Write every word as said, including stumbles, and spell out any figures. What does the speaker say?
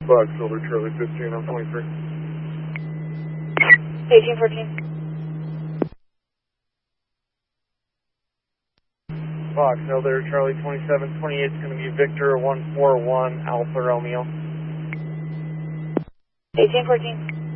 Fox, Silver Charlie fifteen, I'm twenty-three. eighteen fourteen. Fox, Silver Charlie twenty-seven twenty-eight is going to be Victor one four one Alpha Romeo. eighteen fourteen.